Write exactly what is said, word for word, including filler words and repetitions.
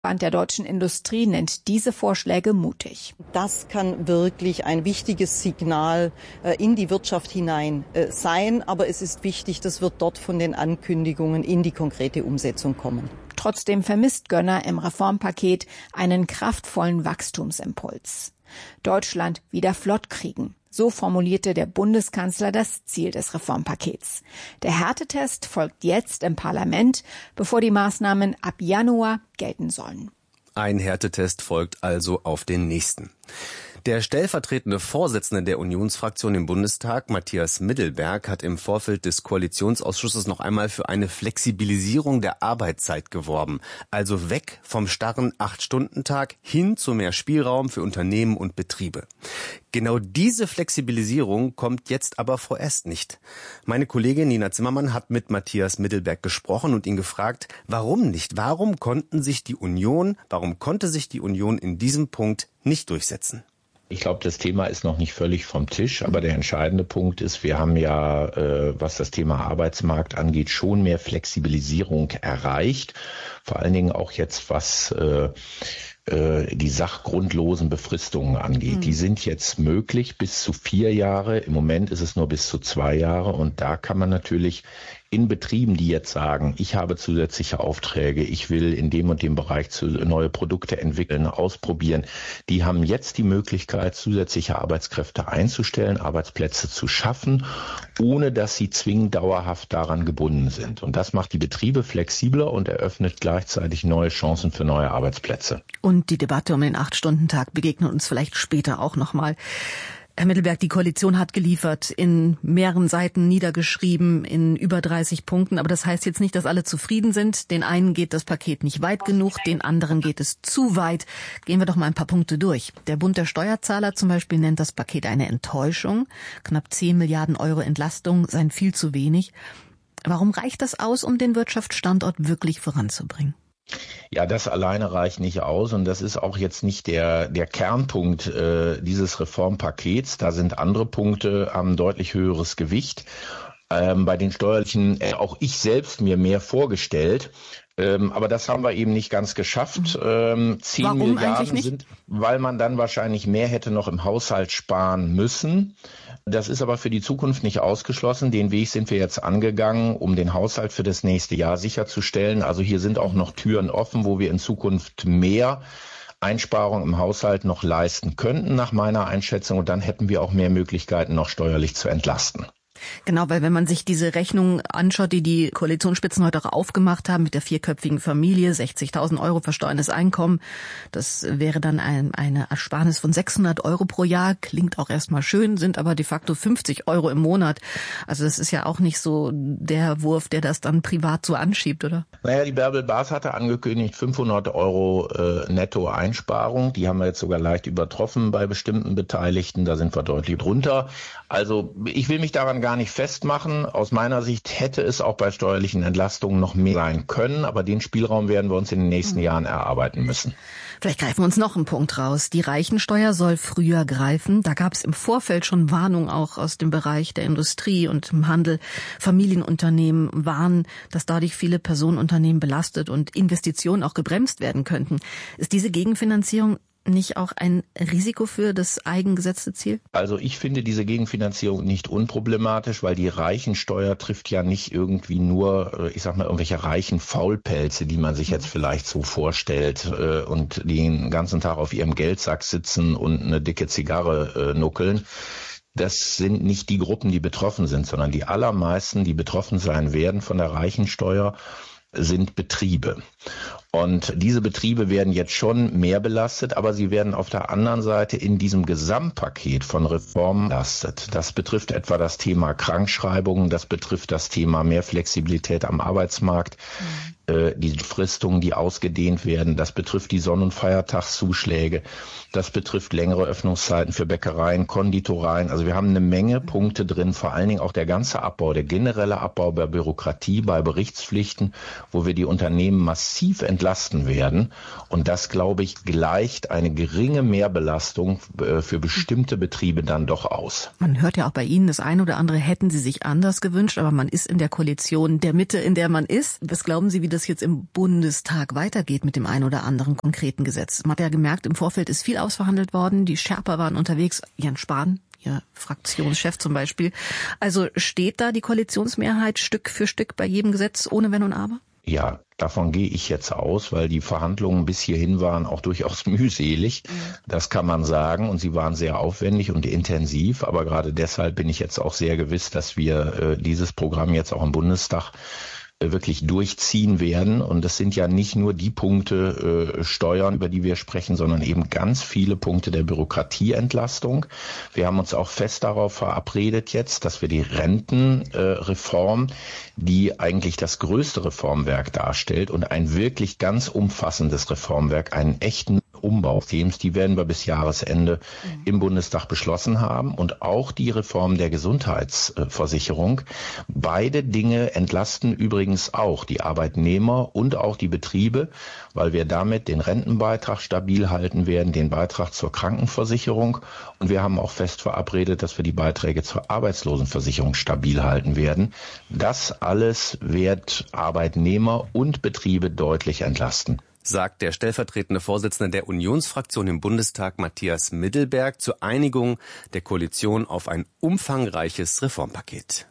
Bund der deutschen Industrie nennt diese Vorschläge mutig. Das kann wirklich ein wichtiges Signal in die Wirtschaft hinein sein. Aber es ist wichtig, das wird dort von den Ankündigungen in die konkrete Umsetzung kommen. Trotzdem vermisst Gönner im Reformpaket einen kraftvollen Wachstumsimpuls. Deutschland wieder flott kriegen. So formulierte der Bundeskanzler das Ziel des Reformpakets. Der Härtetest folgt jetzt im Parlament, bevor die Maßnahmen ab Januar gelten sollen. Ein Härtetest folgt also auf den nächsten. Der stellvertretende Vorsitzende der Unionsfraktion im Bundestag, Matthias Middelberg, hat im Vorfeld des Koalitionsausschusses noch einmal für eine Flexibilisierung der Arbeitszeit geworben. Also weg vom starren acht-Stunden-Tag hin zu mehr Spielraum für Unternehmen und Betriebe. Genau diese Flexibilisierung kommt jetzt aber vorerst nicht. Meine Kollegin Nina Zimmermann hat mit Matthias Middelberg gesprochen und ihn gefragt, warum nicht? Warum konnten sich die Union, warum konnte sich die Union in diesem Punkt nicht durchsetzen? Ich glaube, das Thema ist noch nicht völlig vom Tisch, aber der entscheidende Punkt ist, wir haben ja, äh, was das Thema Arbeitsmarkt angeht, schon mehr Flexibilisierung erreicht. Vor allen Dingen auch jetzt, was äh, äh, die sachgrundlosen Befristungen angeht. Mhm. Die sind jetzt möglich bis zu vier Jahre. Im Moment ist es nur bis zu zwei Jahre. Und da kann man natürlich in Betrieben, die jetzt sagen, ich habe zusätzliche Aufträge, ich will in dem und dem Bereich zu, neue Produkte entwickeln, ausprobieren, die haben jetzt die Möglichkeit, zusätzliche Arbeitskräfte einzustellen, Arbeitsplätze zu schaffen, ohne dass sie zwingend dauerhaft daran gebunden sind. Und das macht die Betriebe flexibler und eröffnet gleichzeitig neue Chancen für neue Arbeitsplätze. Und die Debatte um den acht-Stunden-Tag begegnet uns vielleicht später auch nochmal. Herr Middelberg, die Koalition hat geliefert, in mehreren Seiten niedergeschrieben, in über dreißig Punkten. Aber das heißt jetzt nicht, dass alle zufrieden sind. Den einen geht das Paket nicht weit genug, den anderen geht es zu weit. Gehen wir doch mal ein paar Punkte durch. Der Bund der Steuerzahler zum Beispiel nennt das Paket eine Enttäuschung. Knapp zehn Milliarden Euro Entlastung seien viel zu wenig. Warum reicht das aus, um den Wirtschaftsstandort wirklich voranzubringen? Ja, das alleine reicht nicht aus und das ist auch jetzt nicht der der Kernpunkt äh, dieses Reformpakets. Da sind andere Punkte, haben deutlich höheres Gewicht. Ähm, bei den steuerlichen, äh, auch ich selbst mir mehr vorgestellt. Ähm, aber das haben wir eben nicht ganz geschafft. Ähm, zehn Warum Milliarden eigentlich nicht? sind, weil man dann wahrscheinlich mehr hätte noch im Haushalt sparen müssen. Das ist aber für die Zukunft nicht ausgeschlossen. Den Weg sind wir jetzt angegangen, um den Haushalt für das nächste Jahr sicherzustellen. Also hier sind auch noch Türen offen, wo wir in Zukunft mehr Einsparungen im Haushalt noch leisten könnten, nach meiner Einschätzung. Und dann hätten wir auch mehr Möglichkeiten, noch steuerlich zu entlasten. Genau, weil wenn man sich diese Rechnung anschaut, die die Koalitionsspitzen heute auch aufgemacht haben mit der vierköpfigen Familie, sechzigtausend Euro versteuerndes Einkommen, das wäre dann ein, eine Ersparnis von sechshundert Euro pro Jahr, klingt auch erstmal schön, sind aber de facto fünfzig Euro im Monat. Also das ist ja auch nicht so der Wurf, der das dann privat so anschiebt, oder? Naja, die Bärbel Baas hatte angekündigt fünfhundert Euro äh, Netto-Einsparung. Die haben wir jetzt sogar leicht übertroffen bei bestimmten Beteiligten. Da sind wir deutlich drunter. Also ich will mich daran gar nicht festmachen. Aus meiner Sicht hätte es auch bei steuerlichen Entlastungen noch mehr sein können, aber den Spielraum werden wir uns in den nächsten Jahren erarbeiten müssen. Vielleicht greifen wir uns noch einen Punkt raus. Die Reichensteuer soll früher greifen. Da gab es im Vorfeld schon Warnungen auch aus dem Bereich der Industrie und im Handel. Familienunternehmen warnen, dass dadurch viele Personenunternehmen belastet und Investitionen auch gebremst werden könnten. Ist diese Gegenfinanzierung nicht auch ein Risiko für das eigengesetzte Ziel? Also ich finde diese Gegenfinanzierung nicht unproblematisch, weil die Reichensteuer trifft ja nicht irgendwie nur, ich sag mal, irgendwelche reichen Faulpelze, die man sich jetzt vielleicht so vorstellt und die den ganzen Tag auf ihrem Geldsack sitzen und eine dicke Zigarre nuckeln. Das sind nicht die Gruppen, die betroffen sind, sondern die allermeisten, die betroffen sein werden von der Reichensteuer, sind Betriebe. Und diese Betriebe werden jetzt schon mehr belastet, aber sie werden auf der anderen Seite in diesem Gesamtpaket von Reformen belastet. Das betrifft etwa das Thema Krankschreibungen, das betrifft das Thema mehr Flexibilität am Arbeitsmarkt, mhm. äh, die Fristungen, die ausgedehnt werden, das betrifft die Sonn- und Feiertagszuschläge, das betrifft längere Öffnungszeiten für Bäckereien, Konditoreien. Also wir haben eine Menge Punkte drin, vor allen Dingen auch der ganze Abbau, der generelle Abbau bei Bürokratie, bei Berichtspflichten, wo wir die Unternehmen massiv entlasten werden. Und das, glaube ich, gleicht eine geringe Mehrbelastung für bestimmte Betriebe dann doch aus. Man hört ja auch bei Ihnen, das eine oder andere hätten Sie sich anders gewünscht, aber man ist in der Koalition der Mitte, in der man ist. Was glauben Sie, wie das es jetzt im Bundestag weitergeht mit dem einen oder anderen konkreten Gesetz. Man hat ja gemerkt, im Vorfeld ist viel ausverhandelt worden. Die Sherpa waren unterwegs. Jens Spahn, Ihr Fraktionschef zum Beispiel. Also steht da die Koalitionsmehrheit Stück für Stück bei jedem Gesetz ohne Wenn und Aber? Ja, davon gehe ich jetzt aus, weil die Verhandlungen bis hierhin waren auch durchaus mühselig. Das kann man sagen. Und sie waren sehr aufwendig und intensiv. Aber gerade deshalb bin ich jetzt auch sehr gewiss, dass wir äh, dieses Programm jetzt auch im Bundestag wirklich durchziehen werden. Und das sind ja nicht nur die Punkte äh, Steuern, über die wir sprechen, sondern eben ganz viele Punkte der Bürokratieentlastung. Wir haben uns auch fest darauf verabredet jetzt, dass wir die Rentenreform, äh, die eigentlich das größte Reformwerk darstellt und ein wirklich ganz umfassendes Reformwerk, einen echten Umbauthemes, die werden wir bis Jahresende mhm. im Bundestag beschlossen haben, und auch die Reform der Gesundheitsversicherung. Beide Dinge entlasten übrigens auch die Arbeitnehmer und auch die Betriebe, weil wir damit den Rentenbeitrag stabil halten werden, den Beitrag zur Krankenversicherung, und wir haben auch fest verabredet, dass wir die Beiträge zur Arbeitslosenversicherung stabil halten werden. Das alles wird Arbeitnehmer und Betriebe deutlich entlasten, sagt der stellvertretende Vorsitzende der Unionsfraktion im Bundestag, Matthias Middelberg, zur Einigung der Koalition auf ein umfangreiches Reformpaket.